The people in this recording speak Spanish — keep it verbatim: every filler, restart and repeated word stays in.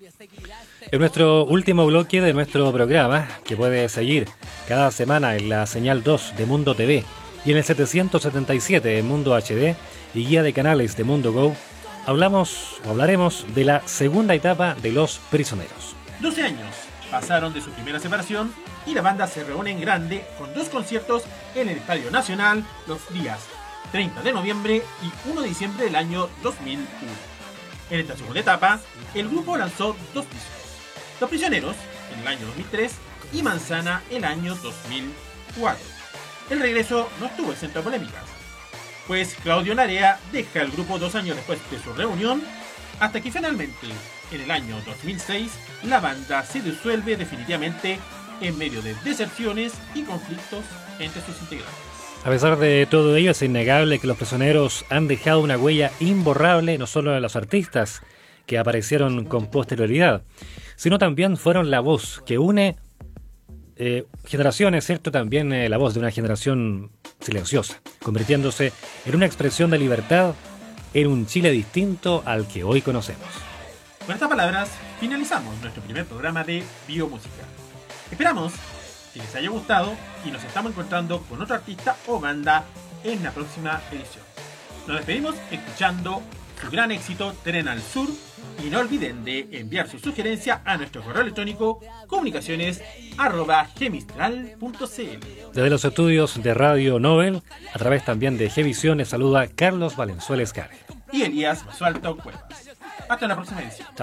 En nuestro último bloque de nuestro programa, que puede seguir cada semana en la señal dos de Mundo T V y en el setecientos setenta y siete de Mundo H D y guía de canales de Mundo Go, hablamos o hablaremos de la segunda etapa de Los Prisioneros. doce años pasaron de su primera separación y la banda se reúne en grande con dos conciertos en el Estadio Nacional los días treinta de noviembre y uno de diciembre del año dos mil uno. En esta segunda etapa, el grupo lanzó dos discos: Los Prisioneros en el año dos mil tres y Manzana el año dos mil cuatro. El regreso no estuvo exento de polémicas, pues Claudio Narea deja el grupo dos años después de su reunión, hasta que finalmente, en el año dos mil seis, la banda se disuelve definitivamente en medio de deserciones y conflictos entre sus integrantes. A pesar de todo ello, es innegable que Los Prisioneros han dejado una huella imborrable no solo en los artistas que aparecieron con posterioridad, sino también fueron la voz que une eh, generaciones, ¿cierto? También eh, la voz de una generación silenciosa, convirtiéndose en una expresión de libertad en un Chile distinto al que hoy conocemos. Con estas palabras finalizamos nuestro primer programa de Biomúsica. Esperamos que les haya gustado y nos estamos encontrando con otro artista o banda en la próxima edición. Nos despedimos escuchando su gran éxito Tren al Sur y no olviden de enviar su sugerencia a nuestro correo electrónico comunicaciones arroba gemistral punto c l. Desde los estudios de Radio Nobel, a través también de Gevisión, les saluda Carlos Valenzuela Escarre y Elías Basualto Cuevas. Hasta la próxima edición. Chao.